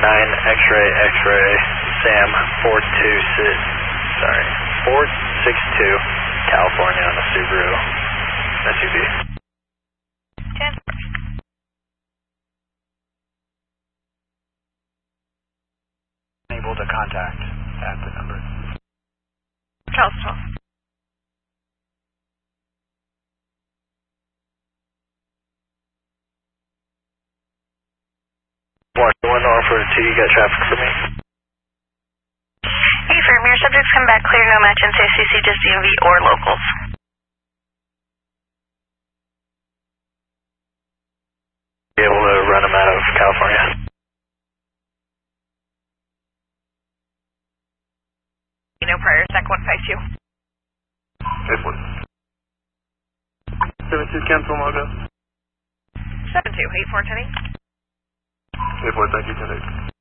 X-ray, X-ray, Sam 462, California on the Subaru SUV. 10. Unable to contact at the number. Charles 12. One Norfolk 2, you got traffic for me? Hey, firm, your subjects come back clear, no match in CCC, just DMV or locals. Be able to run them out of California? No prior, SEC 152. Airport. 72, cancel logo. 72, 8410. Airport, thank you, 10-8.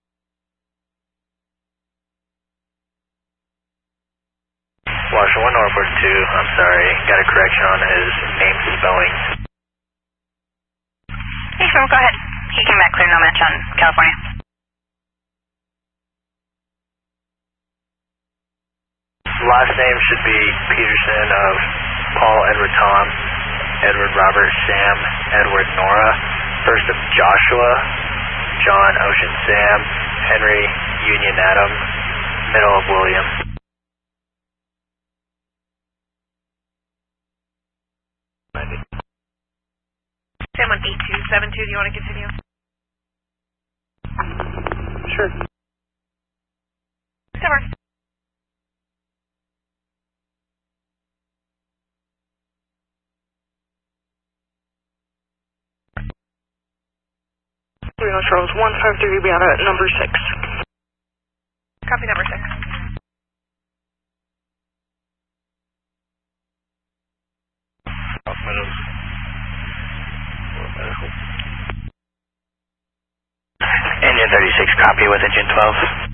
Washington 1 Norfolk 2, I'm sorry, got a correction on his name spelling. Hey, firm, go ahead. He came back clear, no match on California. Last name should be Peterson of Paul Edward Tom, Edward Robert Sam, Edward Nora, first of Joshua, John Ocean Sam, Henry Union Adam, middle of William. Sam with 8272, do you want to continue? Sure. Never. Charles 153, you'll be out at number 6. Copy number 6. Engine 36, copy with engine 12.